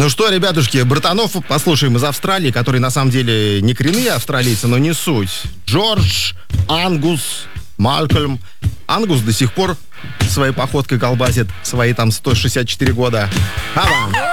Ну что, ребятушки, братанов послушаем из Австралии, которые на самом деле не коренные австралийцы, но не суть. Джордж, Ангус, Малькольм. Ангус до сих пор своей походкой колбасит свои там 164 года. Хава!